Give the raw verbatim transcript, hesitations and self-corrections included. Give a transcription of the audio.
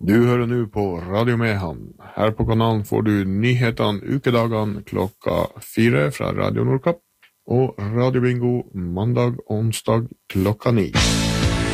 Du hører nå på Radio Mehamn. Her på kanalen får du nyhetene ukedagene klokka fire fra Radio Nordkapp, og Radio Bingo mandag og onsdag klokka ni.